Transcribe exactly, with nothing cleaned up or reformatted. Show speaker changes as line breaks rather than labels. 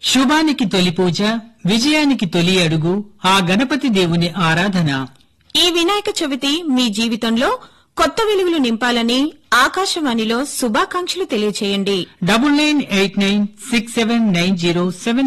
శుభానికి తొలి పూజ, విజయానికి తొలి అడుగు ఆ గణపతి దేవుని ఆరాధన.
ఈ వినాయక చవితి మీ జీవితంలో కొత్త వెలుగులు నింపాలని ఆకాశవాణిలో శుభాకాంక్షలు తెలియచేయండి.
Double nine eight nine six seven nine zero seven